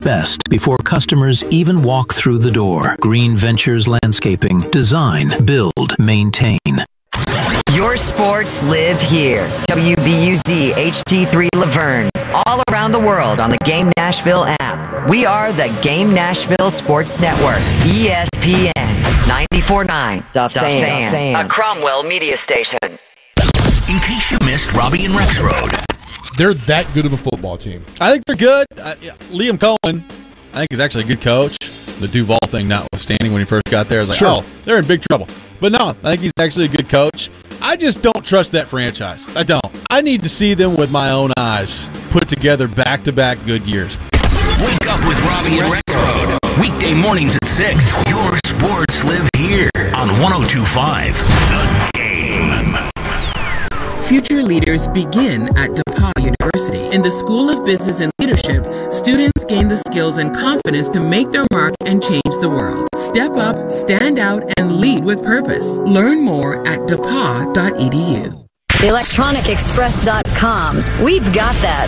best before customers even walk through the door. Green Ventures Landscaping. Design, build, maintain. Your sports live here. WBUZ HD3 Laverne. All around the world on the Game Nashville app. We are the Game Nashville Sports Network. ESPN 94.9. The Fan. A Cromwell media station. In case you missed Robbie and Rexroad. They're that good of a football team. I think they're good. Liam Cohen, I think, is actually a good coach. The Duval thing notwithstanding, when he first got there, I was like, Sure. oh, they're in big trouble. But no, I think he's actually a good coach. I just don't trust that franchise. I don't. I need to see them with my own eyes put together back-to-back good years. Wake up with Robbie and Rexroad. Weekday mornings at 6. Your sports live here on 102.5 The Game. Future leaders begin at DePauw University. In the School of Business and Leadership, students gain the skills and confidence to make their mark and change the world. Step up, stand out, and lead with purpose. Learn more at depaw.edu. ElectronicExpress.com. We've got that.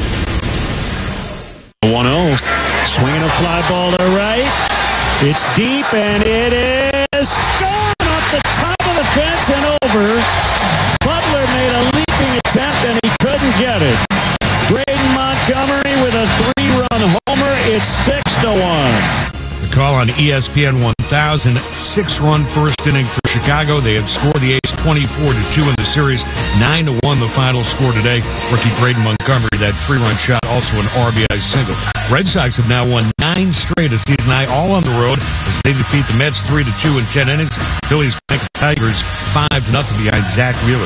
1-0. Swinging a fly ball to right. It's deep, and it is gone off the top of the fence and over. Butler made a leaping attempt, and he couldn't get it. Braden Montgomery with a 3-run homer. It's 6-1. The call on ESPN 1000, 6-run first inning for Chicago. They have scored the A's 24-2 in the series, 9-1 the final score today. Rookie Braden Montgomery, that 3-run shot, also an RBI single. Red Sox have now won 9 straight, a season high, all on the road as they defeat the Mets 3-2 in 10 innings. Phillies bank the Tigers 5-0 behind Zach Wheeler.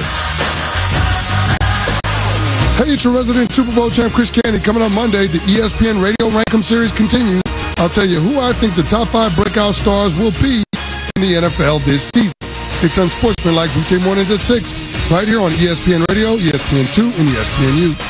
Hey, it's your resident Super Bowl champ, Chris Candy. Coming up Monday, the ESPN Radio Rankem Series continues. I'll tell you who I think the top 5 breakout stars will be in the NFL this season. It's Unsportsmanlike weekday mornings at 6, right here on ESPN Radio, ESPN2, and ESPNU.